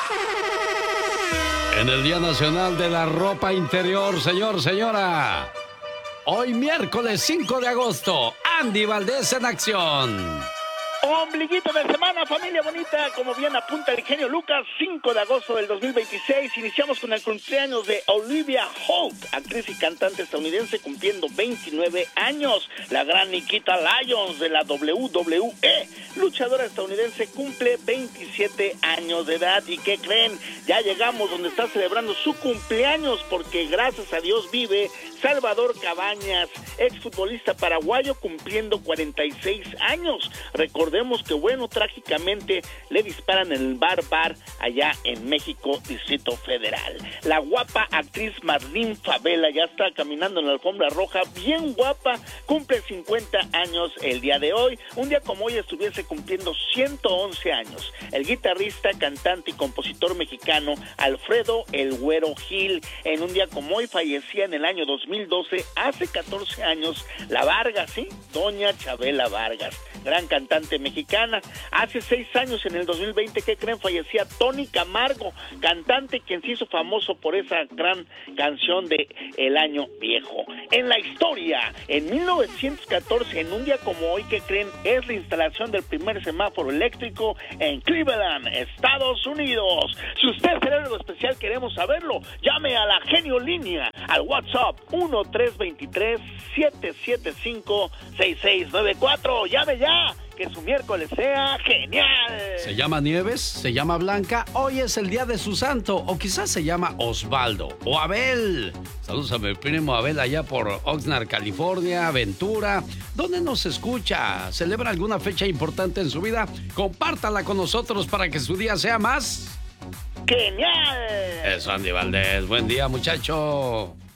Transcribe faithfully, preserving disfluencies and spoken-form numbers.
En el Día Nacional de la Ropa Interior, señor, señora. Hoy miércoles cinco de agosto, Andy Valdés en acción. Ombliguito de semana, familia bonita, como bien apunta el genio Lucas, cinco de agosto del dos mil veintiséis, iniciamos con el cumpleaños de Olivia Holt, actriz y cantante estadounidense cumpliendo veintinueve años. La gran Nikita Lyons de la doble u doble u E, luchadora estadounidense, cumple veintisiete años de edad. ¿Y qué creen? Ya llegamos donde está celebrando su cumpleaños, porque gracias a Dios vive Salvador Cabañas, exfutbolista paraguayo, cumpliendo cuarenta y seis años. Recordemos que, bueno, trágicamente le disparan en el Bar Bar allá en México, Distrito Federal. La guapa actriz Marlene Favela ya está caminando en la alfombra roja, bien guapa, cumple cincuenta años el día de hoy. Un día como hoy estuviese cumpliendo ciento once años el guitarrista, cantante y compositor mexicano Alfredo El Güero Gil. En un día como hoy fallecía en el año dos mil doce, hace catorce años, la Vargas, ¿sí? Doña Chabela Vargas, gran cantante mexicana. Hace seis años, en el dos mil veinte, ¿qué creen? Fallecía Tony Camargo, cantante quien se hizo famoso por esa gran canción de El Año Viejo. En la historia, en mil novecientos catorce, en un día como hoy, ¿qué creen? Es la instalación del primer semáforo eléctrico en Cleveland, Estados Unidos. Si usted será algo especial, queremos saberlo. Llame a la Genio Línea al WhatsApp uno tres dos tres, siete siete cinco, seis seis nueve cuatro. Llame ya, que su miércoles sea genial. Se llama Nieves, se llama Blanca, hoy es el día de su santo, o quizás se llama Osvaldo o Abel. Saludos a mi primo Abel allá por Oxnard, California, Ventura. ¿Dónde nos escucha? ¿Celebra alguna fecha importante en su vida? Compártala con nosotros para que su día sea más genial. Eso, Andy Valdés. Buen día, muchacho.